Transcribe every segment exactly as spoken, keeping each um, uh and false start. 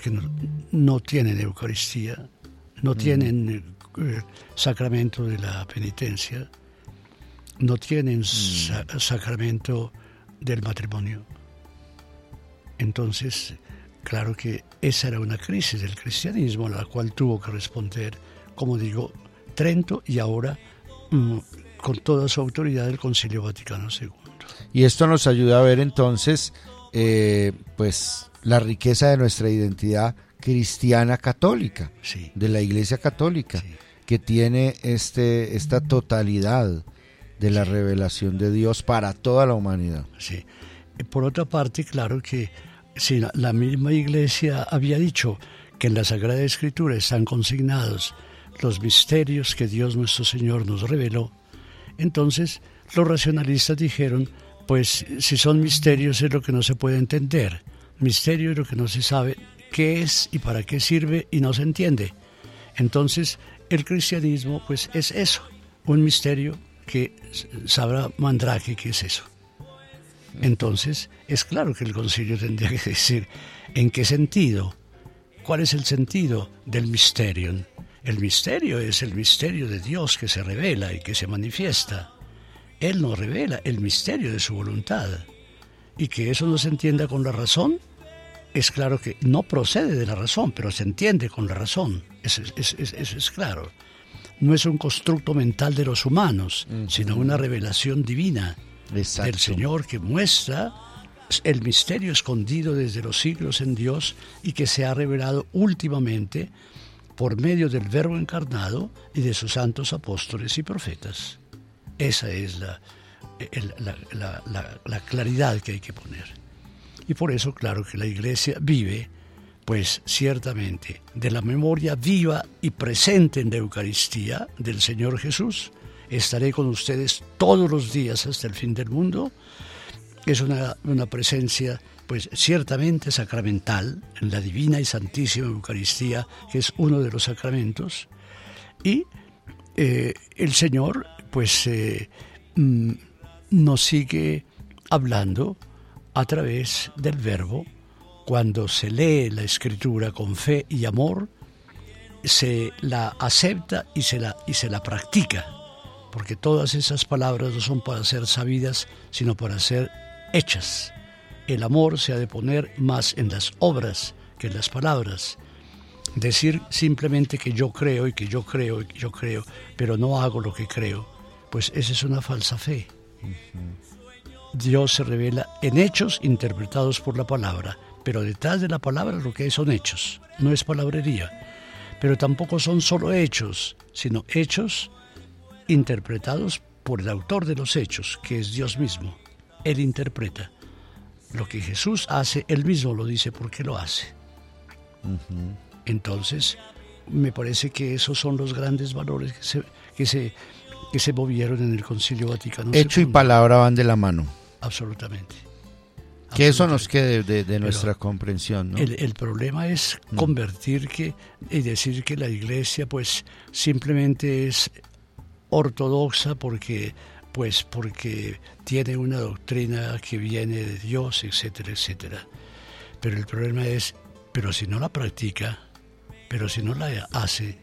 porque no, no tienen Eucaristía, no mm. tienen eh, sacramento de la penitencia, no tienen mm. sa- sacramento del matrimonio. Entonces, claro que esa era una crisis del cristianismo a la cual tuvo que responder, como digo, Trento y ahora mm, con toda su autoridad el Concilio Vaticano segundo. Y esto nos ayuda a ver entonces eh, pues la riqueza de nuestra identidad cristiana católica, sí. de la Iglesia Católica, sí. que tiene este esta totalidad de la sí. revelación de Dios para toda la humanidad. Sí. Por otra parte, claro que si la, la misma Iglesia había dicho que en la Sagrada Escritura están consignados los misterios que Dios nuestro Señor nos reveló, entonces los racionalistas dijeron, pues si son misterios es lo que no se puede entender, misterio es lo que no se sabe qué es y para qué sirve y no se entiende. Entonces el cristianismo pues es eso, un misterio que sabrá Mandrake qué es eso. Entonces es claro que el concilio tendría que decir en qué sentido, cuál es el sentido del mysterium. El misterio es el misterio de Dios que se revela y que se manifiesta. Él nos revela el misterio de su voluntad. Y que eso no se entienda con la razón, es claro que no procede de la razón, pero se entiende con la razón. Eso es, es, es, eso es claro. No es un constructo mental de los humanos, uh-huh. sino una revelación divina Exacto. del Señor que muestra el misterio escondido desde los siglos en Dios y que se ha revelado últimamente por medio del Verbo encarnado y de sus santos apóstoles y profetas. Esa es la, el, la, la, la, la claridad que hay que poner. Y por eso, claro que la Iglesia vive, pues ciertamente, de la memoria viva y presente en la Eucaristía del Señor Jesús. Estaré con ustedes todos los días hasta el fin del mundo. Es una, una presencia pues ciertamente sacramental en la divina y santísima Eucaristía, que es uno de los sacramentos, y eh, el Señor pues eh, mm, nos sigue hablando a través del Verbo. Cuando se lee la Escritura con fe y amor, se la acepta y se la, y se la practica, porque todas esas palabras no son para ser sabidas, sino para ser hechas. El amor se ha de poner más en las obras que en las palabras. Decir simplemente que yo creo y que yo creo y que yo creo, pero no hago lo que creo, pues esa es una falsa fe. Uh-huh. Dios se revela en hechos interpretados por la palabra, pero detrás de la palabra lo que hay son hechos, no es palabrería. Pero tampoco son solo hechos, sino hechos interpretados por el autor de los hechos, que es Dios mismo. Él interpreta. Lo que Jesús hace, Él mismo lo dice porque lo hace. Uh-huh. Entonces, me parece que esos son los grandes valores que se, que se, que se movieron en el Concilio Vaticano segundo. Hecho y palabra van de la mano. Absolutamente. Que eso nos quede de, de nuestra Pero comprensión, ¿no? El, el problema es convertir que, y decir que la Iglesia pues simplemente es ortodoxa porque... pues porque tiene una doctrina que viene de Dios, etcétera, etcétera. Pero el problema es, pero si no la practica, pero si no la hace,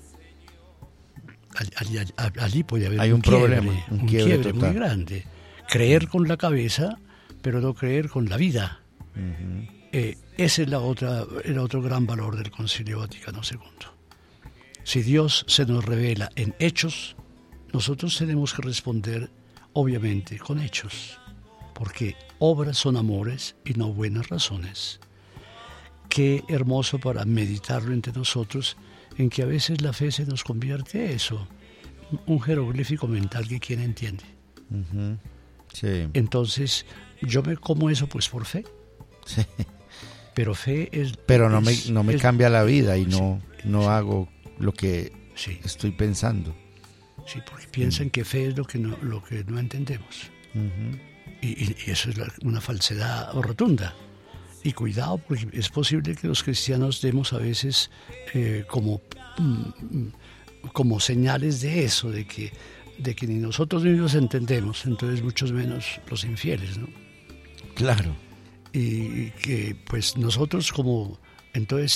allí, allí, allí puede haber Hay un, un quiebre, problema, un, un quiebre, quiebre muy grande. Creer con la cabeza, pero no creer con la vida. Uh-huh. Eh, ese es la otra, el otro gran valor del Concilio Vaticano segundo. Si Dios se nos revela en hechos, nosotros tenemos que responder, obviamente, con hechos, porque obras son amores y no buenas razones. Qué hermoso para meditarlo entre nosotros, en que a veces la fe se nos convierte a eso, un jeroglífico mental que quien entiende. Uh-huh. Sí. Entonces, yo me como eso pues por fe. Sí. Pero fe es... Pero no es, me, no me es, cambia la vida y no, sí, no sí. hago lo que sí. estoy pensando. Sí, porque piensan que fe es lo que no, lo que no entendemos. Uh-huh. Y, y, y eso es la, una falsedad rotunda. Y cuidado, porque es posible que los cristianos demos a veces eh, como, mm, como señales de eso, de que, de que ni nosotros mismos entendemos, entonces muchos menos los infieles, ¿no? Claro. Y, y que pues nosotros como, entonces